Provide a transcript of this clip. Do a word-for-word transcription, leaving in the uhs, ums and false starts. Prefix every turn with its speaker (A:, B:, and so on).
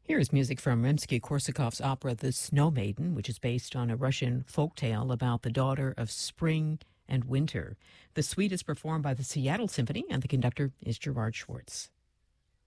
A: Here is music from Rimsky-Korsakov's opera The Snow Maiden, which is based on a Russian folk tale about the daughter of spring and winter. The suite is performed by the Seattle Symphony, and the conductor is Gerard Schwartz.